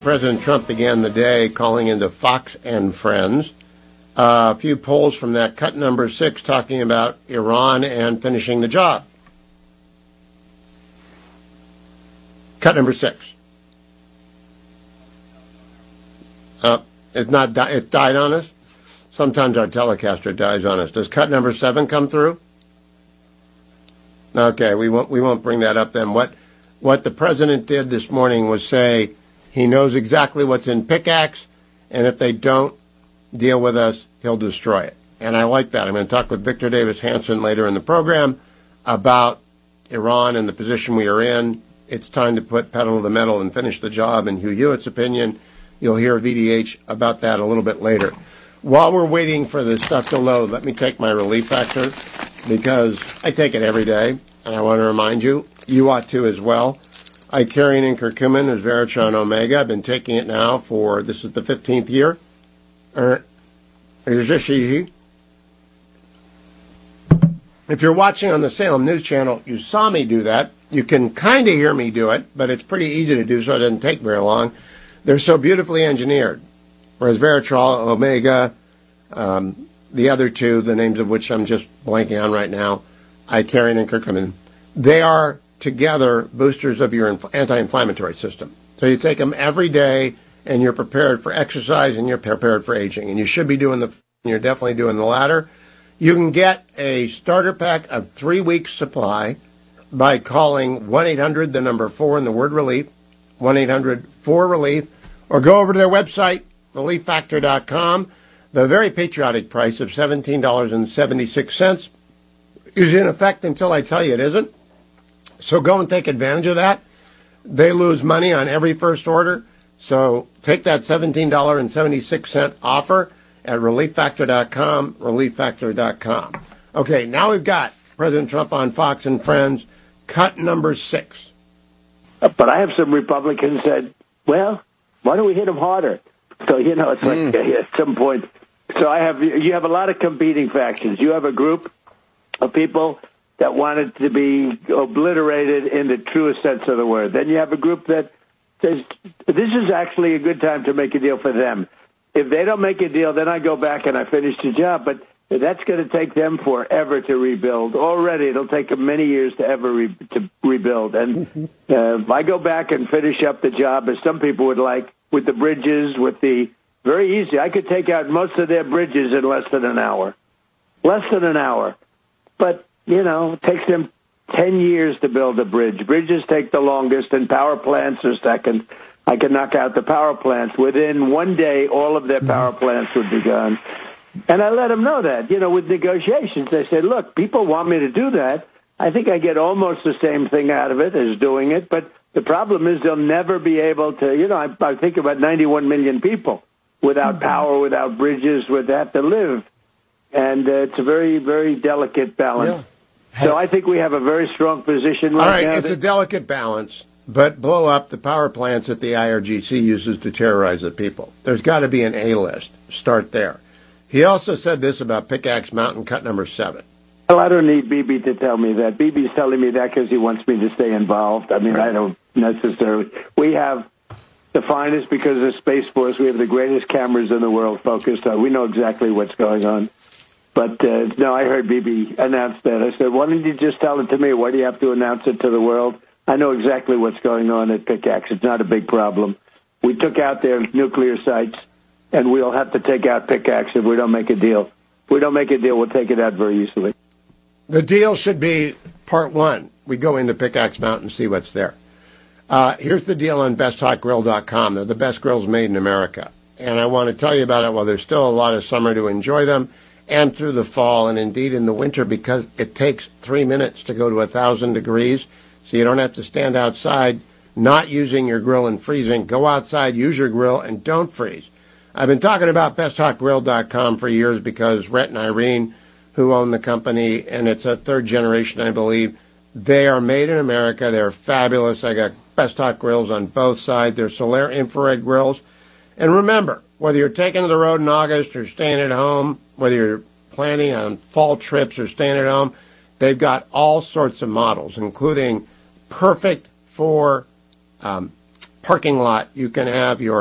President Trump began the day calling into Fox and Friends. A few polls from that. Cut number 6 talking about Iran and finishing the job. Cut number 6. It died on us. Sometimes our telecaster dies on us. Does cut number 7 come through? Okay, we won't bring that up then. What the president did this morning was say he knows exactly what's in pickaxe, and if they don't deal with us, he'll destroy it. And I like that. I'm going to talk with Victor Davis Hanson later in the program about Iran and the position we are in. It's time to put pedal to the metal and finish the job. In Hugh Hewitt's opinion, you'll hear VDH about that a little bit later. While we're waiting for the stuff to load, let me take my relief factor, because I take it every day, and I want to remind you, you ought to as well. I carry an curcumin as Veritron Omega. I've been taking it now for, this is the 15th year. If you're watching on the Salem News Channel, you saw me do that. You can kind of hear me do it, but it's pretty easy to do, so it doesn't take very long. They're so beautifully engineered. Whereas Veritron Omega, the other two, the names of which I'm just blanking on right now, I carry an curcumin. They are together boosters of your anti-inflammatory system. So you take them every day, and you're prepared for exercise, and you're prepared for aging. And you should be doing you're definitely doing the latter. You can get a starter pack of 3 weeks supply by calling 1-800, the number 4 and the word relief, 1-800-4-RELIEF, or go over to their website, relieffactor.com. The very patriotic price of $17.76 is in effect until I tell you it isn't. So go and take advantage of that. They lose money on every first order. So take that $17.76 offer at relieffactor.com, relieffactor.com. Okay, now we've got President Trump on Fox and Friends, cut number 6. But I have some Republicans said, well, why don't we hit them harder? So, it's like at some point. So you have a lot of competing factions. You have a group of people that wanted to be obliterated in the truest sense of the word. Then you have a group that says, this is actually a good time to make a deal for them. If they don't make a deal, then I go back and I finish the job. But that's going to take them forever to rebuild. Already, it'll take them many years to ever to rebuild. And if I go back and finish up the job, as some people would like, with the bridges, very easy. I could take out most of their bridges in less than an hour. Less than an hour. But it takes them 10 years to build a bridge. Bridges take the longest, and power plants are second. I can knock out the power plants. Within one day, all of their power plants would be gone. And I let them know that. With negotiations, they said, look, people want me to do that. I think I get almost the same thing out of it as doing it. But the problem is they'll never be able to, I think about 91 million people without power, without bridges, would have to live. And it's a very, very delicate balance. Yeah. So I think we have a very strong position right now. All right, it's a delicate balance, but blow up the power plants that the IRGC uses to terrorize the people. There's got to be an A list. Start there. He also said this about Pickaxe Mountain, cut number 7. Well, I don't need Bibi to tell me that. Bibi's telling me that because he wants me to stay involved. I mean, right. I don't necessarily. We have the finest, because of Space Force, we have the greatest cameras in the world focused on. We know exactly what's going on. But, no, I heard Bibi announce that. I said, why don't you just tell it to me? Why do you have to announce it to the world? I know exactly what's going on at Pickaxe. It's not a big problem. We took out their nuclear sites, and we'll have to take out Pickaxe if we don't make a deal. If we don't make a deal, we'll take it out very easily. The deal should be part 1. We go into Pickaxe Mountain and see what's there. Here's the deal on BestHotGrill.com. They're the best grills made in America. And I want to tell you about it while there's still a lot of summer to enjoy them, and through the fall, and indeed in the winter, because it takes 3 minutes to go to 1,000 degrees, so you don't have to stand outside not using your grill and freezing. Go outside, use your grill, and don't freeze. I've been talking about BestHotGrill.com for years because Rhett and Irene, who own the company, and it's a third generation, I believe, they are made in America. They're fabulous. I got Best Hot grills on both sides. They're Solaire infrared grills. And remember, whether you're taking to the road in August or staying at home, whether you're planning on fall trips or staying at home, they've got all sorts of models, including perfect for parking lot. You can have your